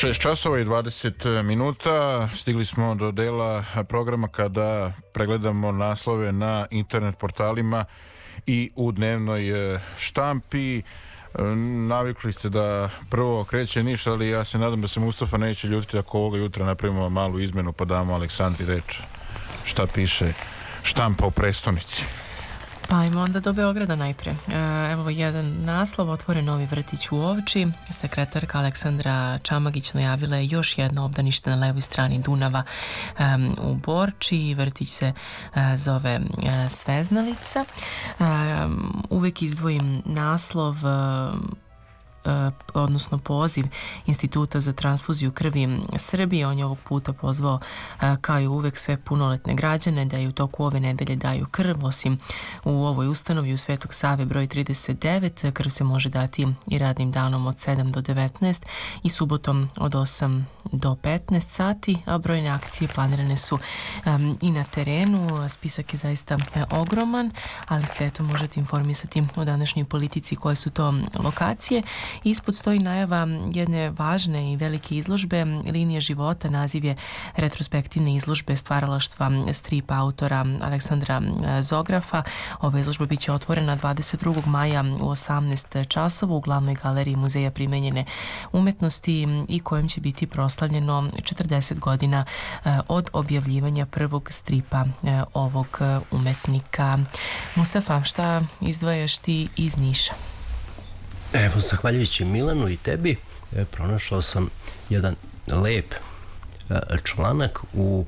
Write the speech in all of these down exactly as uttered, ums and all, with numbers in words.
šest časova i dvadeset minuta. Stigli smo do dela programa kada pregledamo naslove na internet portalima i u dnevnoj štampi. Navikli ste da prvo kreće Niš, ali ja se nadam da se Mustafa neće ljutiti ako ovoga jutra napravimo malu izmenu pa damo Aleksandri reč. Šta piše štampa u prestonici? Pa ajmo onda do Beograda najpre. Evo jedan naslov, otvoren novi vrtić u Ovči. Sekretarka Aleksandra Čamagić najavila je još jedno obdanište na levoj strani Dunava um, u Borči. Vrtić se uh, zove uh, Sveznalica. Um, uvek izdvojim naslov uh, odnosno poziv Instituta za transfuziju krvi Srbije. On je ovog puta pozvao kao i uvek sve punoletne građane da i u toku ove nedelje daju krv, osim u ovoj ustanovi u Svetog Save broj trideset devet. Krv se može dati i radnim danom od sedam do devetnaest i subotom od osam do petnaest sati, a brojne akcije planirane su um, i na terenu. Spisak je zaista ogroman, ali se eto možete informisati o današnjoj politici koje su to lokacije. Ispod stoji najava jedne važne i velike izložbe Linije života. Naziv je retrospektivne izložbe stvaralaštva stripa autora Aleksandra Zografa. Ova izložba biće otvorena dvadeset drugog maja u osamnaest časova u glavnoj galeriji Muzeja primenjene umetnosti i kojem će biti proslavljeno četrdeset godina od objavljivanja prvog stripa ovog umetnika. Mustafa, šta izdvajaš ti iz Niša? Evo, zahvaljujući Milanu i tebi, pronašao sam jedan lep članak u,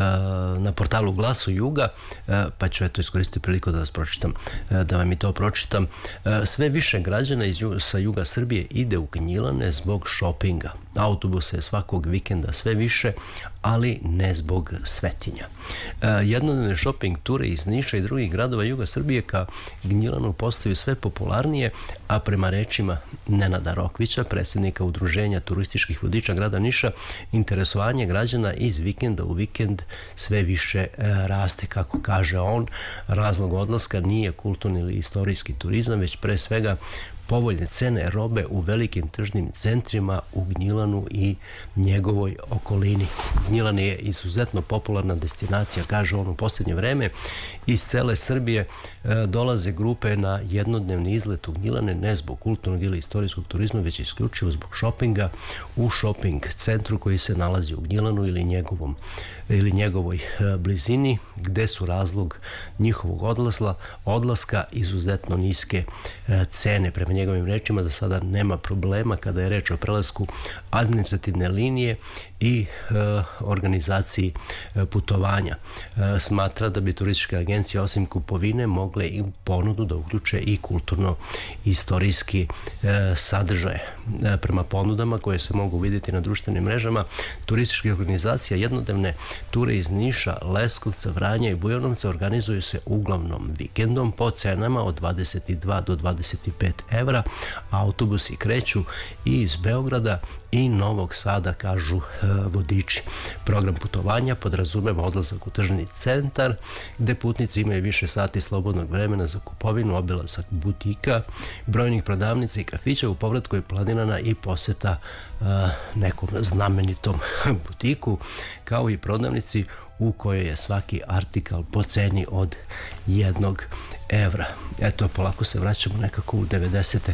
na portalu Glasu Juga, pa ću eto iskoristiti priliku da vas pročitam, da vam i to pročitam. Sve više građana iz, sa juga Srbije ide u Gnjilane zbog šopinga. Autobusa je svakog vikenda sve više, ali ne zbog svetinja. Jednodnevne šoping ture iz Niša i drugih gradova juga Srbije ka Gnjilanu postaju sve popularnije, a prema rečima Nenada Rokvića, predsjednika Udruženja turističkih vodiča grada Niša, interesovanje građana iz vikenda u vikend sve više raste. Kako kaže on, razlog odlaska nije kulturni ili istorijski turizam, već pre svega povoljne cene robe u velikim tržnim centrima u Gnjilanu i njegovoj okolini. Gnjilan je izuzetno popularna destinacija, kaže on, u posljednje vreme. Iz cele Srbije e, dolaze grupe na jednodnevni izlet u Gnjilane, ne zbog kulturnog ili istorijskog turizma, već isključivo zbog šopinga u šoping centru koji se nalazi u Gnjilanu ili njegovom ili njegovoj e, blizini, gde su razlog njihovog odlasla, odlaska izuzetno niske e, cene. Prema njegovim rečima za sada nema problema kada je reč o prelasku administrativne linije i e, organizaciji e, putovanja. E, smatra da bi turističke agencije osim kupovine mogle i ponudu da uključe i kulturno-istorijski e, sadržaje. E, prema ponudama koje se mogu vidjeti na društvenim mrežama turističkih organizacija, jednodnevne ture iz Niša, Leskovca, Vranja i Bujanovca organizuju se uglavnom vikendom po cenama od dvadeset dva do dvadeset pet evra. Autobusi kreću i iz Beograda i Novog Sada, kažu e, vodiči. Program putovanja podrazumeva odlazak u tržni centar gde putnici imaju više sati slobodnog vremena za kupovinu, obilazak butika, brojnih prodavnica i kafića. U povratku je planirana i poseta e, nekom znamenitom butiku, kao i prodavnici u kojoj je svaki artikal po ceni od jednog evra. Eto, polako se vraćamo nekako u devedesete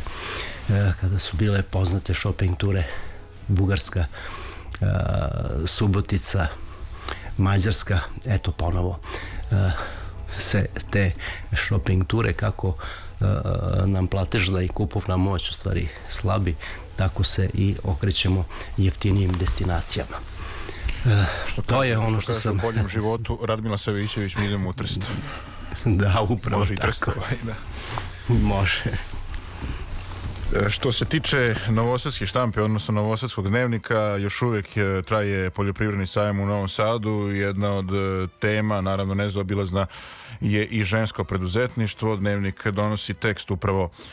kada su bile poznate shopping ture Bugarska, Subotica, Mađarska. Eto, ponovo se te shopping ture, kako nam platežna i kupovna moć u stvari slabi, tako se i okrećemo jeftinijim destinacijama. Što to je ono što sam... U boljem životu, Radmila Savićević, mi idemo u Trst. Da, upravo može tako. Trst, ovaj, da. Može. Što se tiče novosadske štampe, odnosno novosadskog dnevnika, još uvijek traje poljoprivredni sajam u Novom Sadu. Jedna od tema, naravno nezaobilazna, je i žensko preduzetništvo. Dnevnik donosi tekst upravo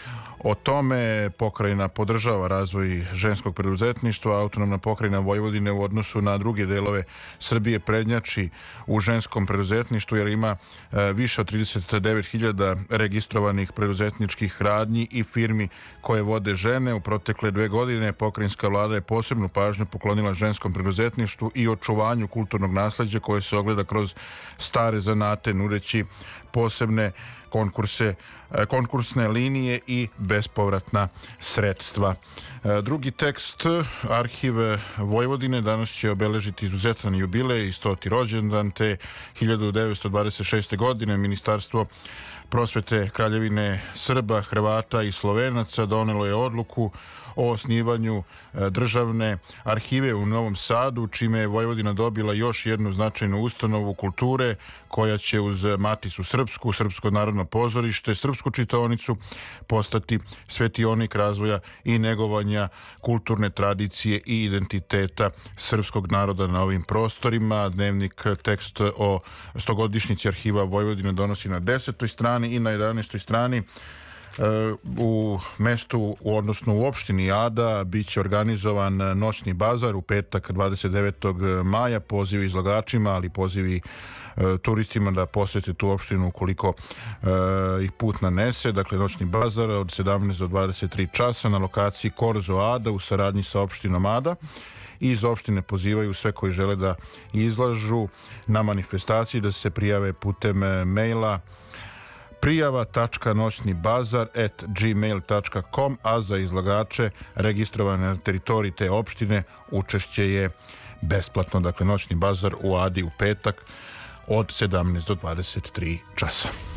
O tome pokrajina podržava razvoj ženskog preduzetništva, autonomna pokrajina Vojvodine u odnosu na druge delove Srbije prednjači u ženskom preduzetništvu jer ima više od trideset devet hiljada registrovanih preduzetničkih radnji i firmi koje vode žene. U protekle dve godine pokrajinska vlada je posebnu pažnju poklonila ženskom preduzetništvu i očuvanju kulturnog nasleđa koje se ogleda kroz stare zanate, nudeći posebne konkurse, konkursne linije i bespovratna sredstva. Drugi tekst, Arhiv Vojvodine, danas će obeležiti izuzetan jubilej i stoti rođendan, te hiljadu devetsto dvadeset šeste. godine Ministarstvo prosvete Kraljevine Srba, Hrvata i Slovenaca donelo je odluku o osnivanju državne arhive u Novom Sadu, čime je Vojvodina dobila još jednu značajnu ustanovu kulture koja će uz Maticu Srpsku, Srpsko narodno pozorište, Srpsku čitaonicu postati svetionik razvoja i negovanja kulturne tradicije i identiteta srpskog naroda na ovim prostorima. Dnevnik tekst o stogodišnjici Arhiva Vojvodine donosi na desetoj strani i na jedanaestoj strani u mestu, odnosno u opštini Ada, bit će organizovan noćni bazar u petak dvadeset devetog maja. Pozivi izlagačima, ali pozivi turistima da posete tu opštinu ukoliko ih put nanese. Dakle, noćni bazar od sedamnaest do dvadeset tri časa na lokaciji Korzo Ada u saradnji sa opštinom Ada. Iz opštine pozivaju sve koji žele da izlažu na manifestaciji da se prijave putem maila prijava tačka noćni bazar at gmail tačka com, a za izlagače registrovane na teritoriji te opštine učešće je besplatno. Dakle, noćni bazar u Adi u petak od sedamnaest do dvadeset tri časa.